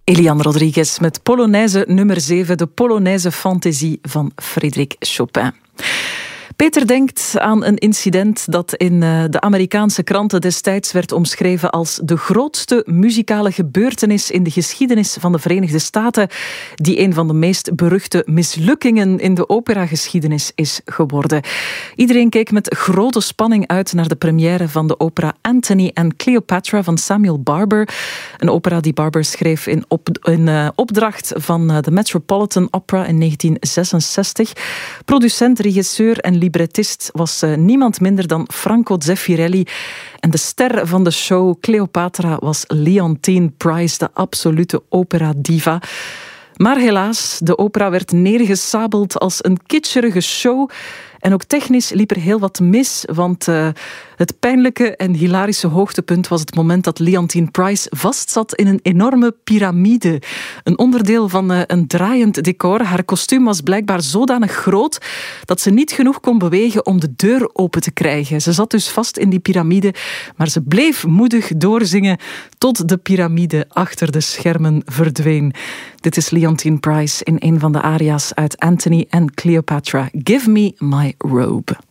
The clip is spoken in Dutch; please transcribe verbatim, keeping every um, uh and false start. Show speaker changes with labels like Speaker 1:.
Speaker 1: Eliane Rodriguez met Polonaise nummer zeven, de Polonaise Fantaisie van Frédéric Chopin. Peter denkt aan een incident dat in de Amerikaanse kranten destijds werd omschreven als de grootste muzikale gebeurtenis in de geschiedenis van de Verenigde Staten, die een van de meest beruchte mislukkingen in de operageschiedenis is geworden. Iedereen keek met grote spanning uit naar de première van de opera Antony and Cleopatra van Samuel Barber. Een opera die Barber schreef in, op, in uh, opdracht van de Metropolitan Opera in negentien zesenzestig. Producent, regisseur en librettist was uh, niemand minder dan Franco Zeffirelli. En de ster van de show, Cleopatra, was Leontine Price, de absolute opera-diva. Maar helaas, de opera werd neergesabeld als een kitscherige show. En ook technisch liep er heel wat mis, want uh, het pijnlijke en hilarische hoogtepunt was het moment dat Leontine Price vastzat in een enorme piramide. Een onderdeel van uh, een draaiend decor. Haar kostuum was blijkbaar zodanig groot dat ze niet genoeg kon bewegen om de deur open te krijgen. Ze zat dus vast in die piramide, maar ze bleef moedig doorzingen tot de piramide achter de schermen verdween. Dit is Leontine Price in een van de aria's uit Antony and Cleopatra. Give me my robe.